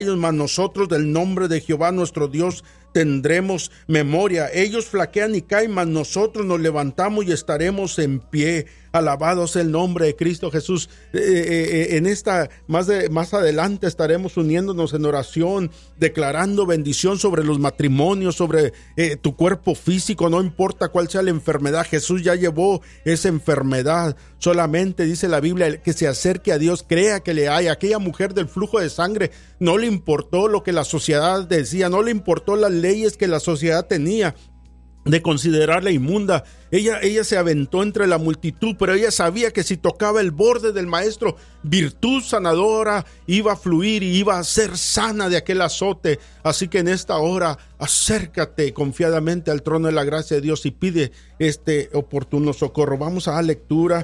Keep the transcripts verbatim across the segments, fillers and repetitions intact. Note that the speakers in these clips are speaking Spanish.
mas nosotros del nombre de Jehová nuestro Dios tendremos memoria. Ellos flaquean y caen, mas nosotros nos levantamos y estaremos en pie. Alabado sea el nombre de Cristo Jesús. Eh, eh, en esta, más, de, más adelante estaremos uniéndonos en oración, declarando bendición sobre los matrimonios, sobre eh, tu cuerpo físico, no importa cuál sea la enfermedad. Jesús ya llevó esa enfermedad. Solamente dice la Biblia que se acerque a Dios, crea que le hay. Aquella mujer del flujo de sangre no le importó lo que la sociedad decía, no le importó las leyes que la sociedad tenía de considerarla inmunda. Ella, ella se aventó entre la multitud, pero ella sabía que si tocaba el borde del maestro, virtud sanadora iba a fluir y iba a ser sana de aquel azote. Así que en esta hora, acércate confiadamente al trono de la gracia de Dios y pide este oportuno socorro. Vamos a la lectura,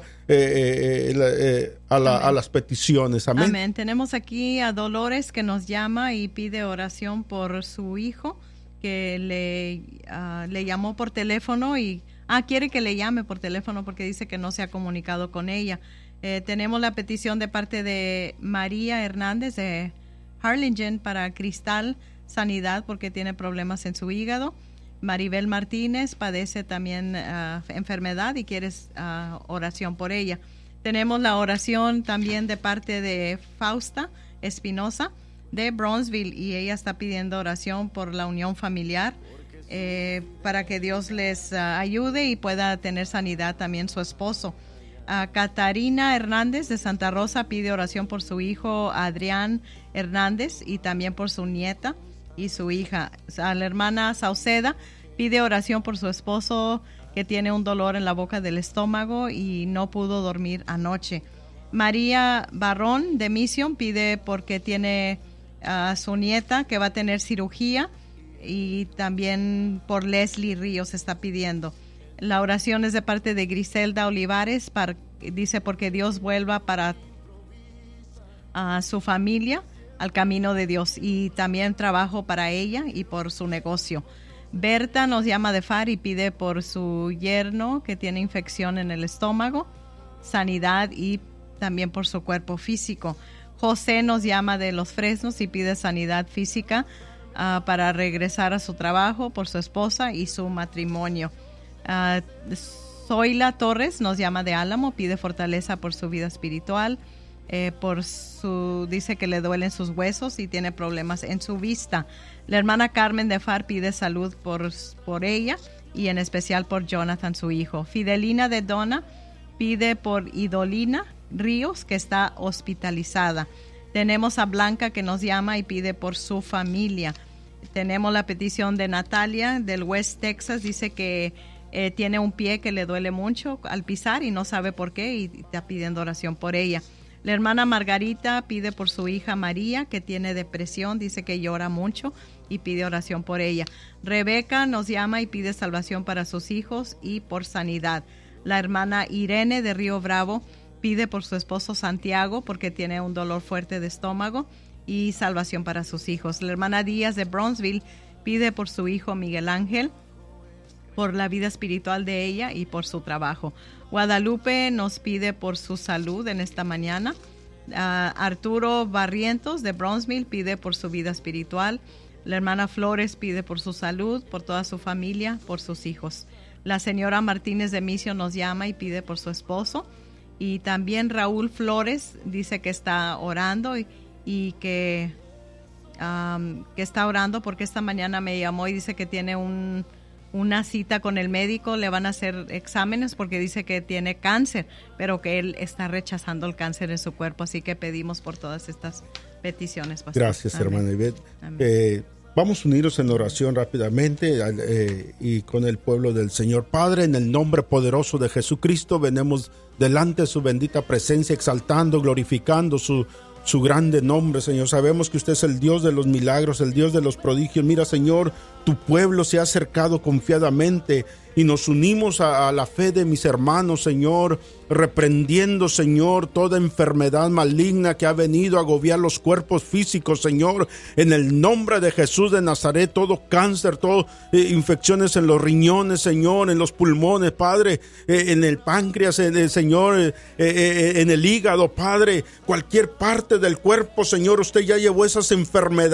eh, eh, eh, a, la, a las peticiones. Amén. Amén. Tenemos aquí a Dolores que nos llama y pide oración por su hijo, que le, uh, le llamó por teléfono y ah, quiere que le llame por teléfono porque dice que no se ha comunicado con ella. Eh, tenemos la petición de parte de María Hernández de Harlingen para Cristal sanidad porque tiene problemas en su hígado. Maribel Martínez padece también uh, enfermedad y quiere uh, oración por ella. Tenemos la oración también de parte de Fausta Espinosa de Bronzeville y ella está pidiendo oración por la unión familiar eh, para que Dios les uh, ayude y pueda tener sanidad también su esposo. Uh, Catarina Hernández de Santa Rosa pide oración por su hijo Adrián Hernández y también por su nieta y su hija. A la hermana Sauceda pide oración por su esposo que tiene un dolor en la boca del estómago y no pudo dormir anoche. María Barrón de Mission pide porque tiene a su nieta que va a tener cirugía y también por Leslie Ríos está pidiendo. La oración es de parte de Griselda Olivares, para, dice porque Dios vuelva para a su familia al camino de Dios y también trabajo para ella y por su negocio. Berta nos llama de F A R y pide por su yerno que tiene infección en el estómago, sanidad y también por su cuerpo físico. José nos llama de Los Fresnos y pide sanidad física uh, para regresar a su trabajo por su esposa y su matrimonio. Uh, Zoila Torres nos llama de Álamo, pide fortaleza por su vida espiritual, eh, por su, dice que le duelen sus huesos y tiene problemas en su vista. La hermana Carmen de F A R pide salud por, por ella y en especial por Jonathan, su hijo. Fidelina de Donna pide por Idolina Ríos, que está hospitalizada. Tenemos a Blanca que nos llama y pide por su familia. Tenemos la petición de Natalia del West Texas, dice que eh, tiene un pie que le duele mucho al pisar y no sabe por qué y está pidiendo oración por ella. La hermana Margarita pide por su hija María que tiene depresión, dice que llora mucho y pide oración por ella. Rebeca nos llama y pide salvación para sus hijos y por sanidad. La hermana Irene de Río Bravo pide por su esposo Santiago porque tiene un dolor fuerte de estómago y salvación para sus hijos. La hermana Díaz de Bronzeville pide por su hijo Miguel Ángel, por la vida espiritual de ella y por su trabajo. Guadalupe nos pide por su salud en esta mañana. Uh, Arturo Barrientos de Bronzeville pide por su vida espiritual. La hermana Flores pide por su salud, por toda su familia, por sus hijos. La señora Martínez de Mission nos llama y pide por su esposo. Y también Raúl Flores dice que está orando y, y que, um, que está orando porque esta mañana me llamó y dice que tiene un, una cita con el médico, le van a hacer exámenes porque dice que tiene cáncer, pero que él está rechazando el cáncer en su cuerpo, así que pedimos por todas estas peticiones, pastor. Gracias, Amén. hermana Ivette. Amén. Eh, Vamos a unirnos en oración rápidamente eh, y con el pueblo del Señor. Padre, en el nombre poderoso de Jesucristo, venimos delante de su bendita presencia, exaltando, glorificando su, su grande nombre, Señor. Sabemos que usted es el Dios de los milagros, el Dios de los prodigios. Mira, Señor, tu pueblo se ha acercado confiadamente y nos unimos a, a la fe de mis hermanos, Señor, reprendiendo, Señor, toda enfermedad maligna que ha venido a agobiar los cuerpos físicos, Señor, en el nombre de Jesús de Nazaret, todo cáncer, todo eh, infecciones en los riñones, Señor, en los pulmones, Padre, eh, en el páncreas, en el, Señor, eh, eh, en el hígado, Padre, cualquier parte del cuerpo, Señor, usted ya llevó esas enfermedades